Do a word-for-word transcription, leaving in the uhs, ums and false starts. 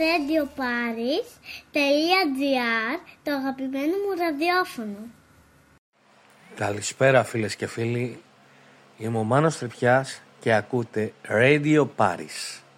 radio paris τελεία gr, το αγαπημένο μου ραδιόφωνο. Καλησπέρα φίλες και φίλοι, είμαι ο Μάνος Τρυπιάς και ακούτε Radio Paris.